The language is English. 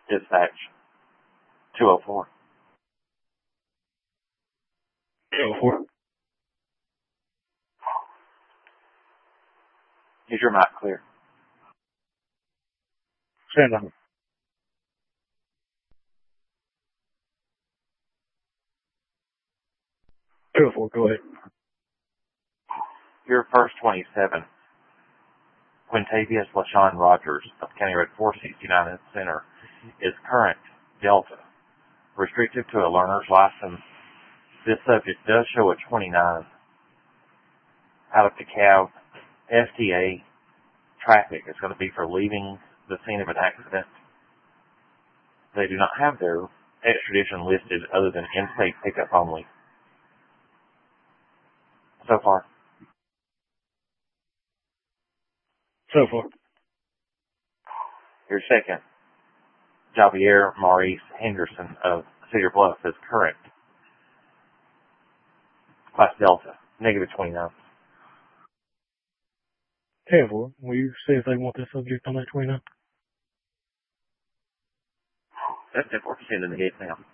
Dispatch 204. 204. Is your mic clear? Stand on. 204, go ahead. Your first 27, Quintavious LaShawn Rogers of County Road 469 in the Center, is current Delta. Restricted to a learner's license, this subject does show a 29 out of DeKalb. FTA traffic is going to be for leaving the scene of an accident. They do not have their extradition listed other than in-state pickup only. So far. So far. Your second, Javier Maurice Henderson of Cedar Bluff, is current. Class Delta, negative 29. 10-4. Will you see if they want this subject on that 29? That's it. We're sending the gate now.